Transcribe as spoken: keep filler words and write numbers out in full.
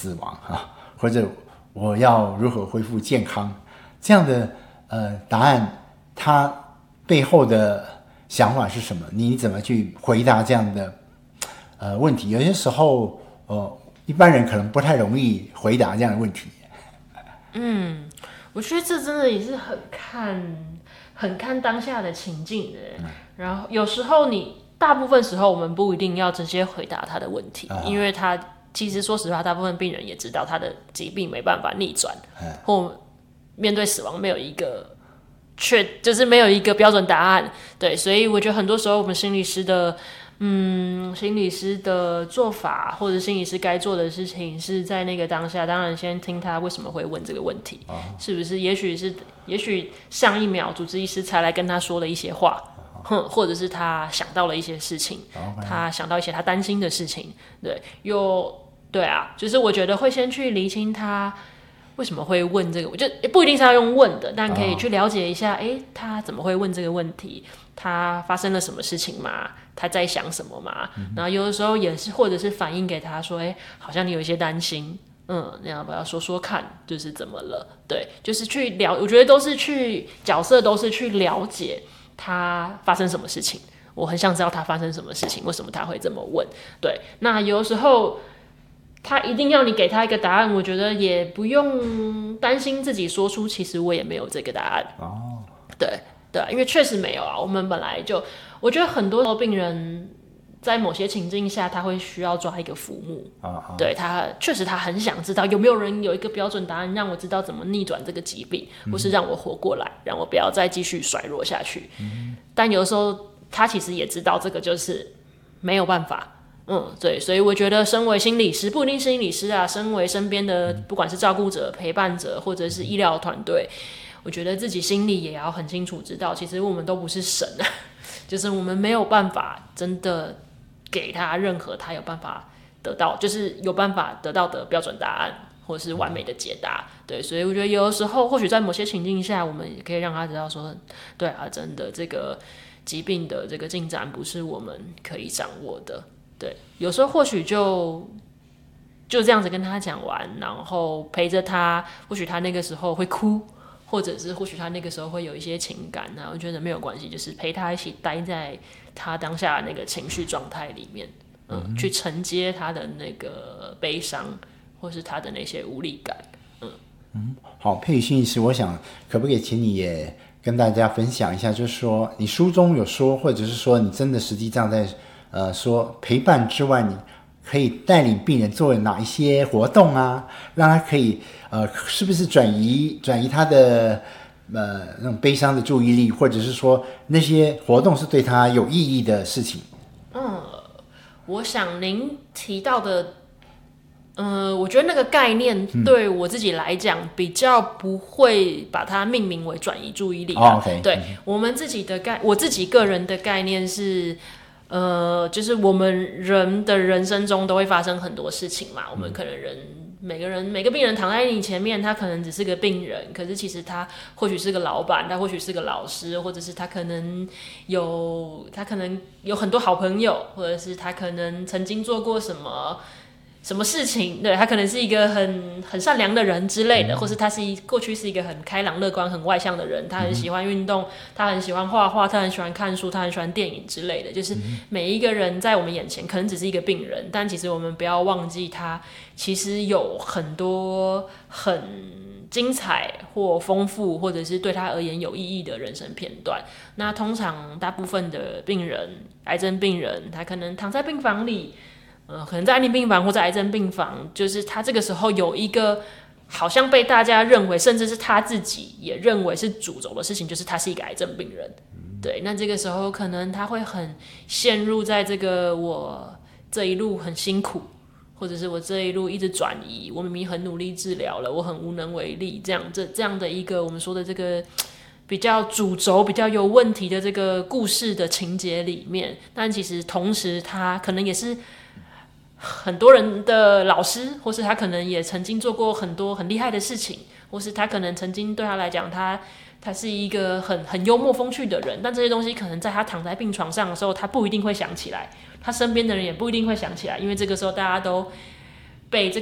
死亡啊，或者我要如何恢复健康，这样的呃答案，它背后的想法是什么？你怎么去回答这样的呃问题？有些时候，呃，一般人可能不太容易回答这样的问题。 嗯，我觉得这真的也是很看很看当下的情境的。嗯、然后有时候你大部分时候我们不一定要直接回答他的问题，啊、因为他其实说实话，大部分病人也知道他的疾病没办法逆转，嗯、或面对死亡没有一个确就是没有一个标准答案。对，所以我觉得很多时候我们心理师的。嗯，心理师的做法或者心理师该做的事情是在那个当下，当然先听他为什么会问这个问题，哦、是不是？也许是，也许上一秒主治医师才来跟他说了一些话，哼，或者是他想到了一些事情，哦、他想到一些他担心的事情，对，又对啊，就是我觉得会先去厘清他为什么会问这个，我就不一定是要用问的，但可以去了解一下，哎、哦，他怎么会问这个问题？他发生了什么事情吗？他在想什么嘛？嗯、然后有的时候也是，或者是反映给他说，哎、欸，好像你有一些担心，嗯，你要不要说说看，就是怎么了？对，就是去了，我觉得都是去角色，都是去了解他发生什么事情。我很想知道他发生什么事情，为什么他会这么问？对，那有的时候他一定要你给他一个答案，我觉得也不用担心自己说出，其实我也没有这个答案。哦，对。对，因为确实没有啊。我们本来就，我觉得很多病人在某些情境下，他会需要抓一个浮木。啊啊对他，确实他很想知道有没有人有一个标准答案，让我知道怎么逆转这个疾病，嗯、或是让我活过来，让我不要再继续衰弱下去。嗯、但有的时候，他其实也知道这个就是没有办法。嗯，对，所以我觉得，身为心理师，不一定是心理师啊，身为身边的不管是照顾者、陪伴者，或者是医疗团队。我觉得自己心里也要很清楚知道，其实我们都不是神啊，就是我们没有办法真的给他任何他有办法得到，就是有办法得到的标准答案或是完美的解答。对，所以我觉得有的时候，或许在某些情境下，我们也可以让他知道说，对啊，真的这个疾病的这个进展不是我们可以掌握的。对，有时候或许就就这样子跟他讲完，然后陪着他，或许他那个时候会哭。或者是或许他那个时候会有一些情感，然后我觉得没有关系，就是陪他一起待在他当下的那个情绪状态里面，嗯，嗯去承接他的那个悲伤，或是他的那些无力感，嗯嗯，好，佩宇心理师，我想可不可以请你也跟大家分享一下，就是说你书中有说，或者是说你真的实际上在呃说陪伴之外，你可以带领病人做哪一些活动啊，让他可以呃，是不是转移转移他的呃那种悲伤的注意力，或者是说那些活动是对他有意义的事情？ 嗯，我想您提到的，呃，我觉得那个概念对我自己来讲，比较不会把它命名为转移注意力啊。 哦 okay, 对、 嗯、 我们自己的概，我自己个人的概念是。呃，就是我们人的人生中都会发生很多事情嘛。我们可能人每个人每个病人躺在你前面，他可能只是个病人，可是其实他或许是个老板，他或许是个老师，或者是他可能有他可能有很多好朋友，或者是他可能曾经做过什么。什么事情？对，他可能是一个很很善良的人之类的，嗯、或是他是一过去是一个很开朗、乐观、很外向的人。他很喜欢运动，他很喜欢画画，他很喜欢看书，他很喜欢电影之类的。就是每一个人在我们眼前可能只是一个病人，但其实我们不要忘记，他其实有很多很精彩或丰富，或者是对他而言有意义的人生片段。那通常大部分的病人，癌症病人，他可能躺在病房里。呃，可能在安宁病房或者癌症病房，就是他这个时候有一个好像被大家认为，甚至是他自己也认为是主轴的事情，就是他是一个癌症病人。对，那这个时候可能他会很陷入在这个我这一路很辛苦，或者是我这一路一直转移，我明明很努力治疗了，我很无能为力，这样这这样的一个我们说的这个比较主轴、比较有问题的这个故事的情节里面，但其实同时他可能也是。很多人的老师，或是他可能也曾经做过很多很厉害的事情，或是他可能曾经对他来讲，他他是一个很很幽默风趣的人，但这些东西可能在他躺在病床上的时候，他不一定会想起来，他身边的人也不一定会想起来，因为这个时候大家都被这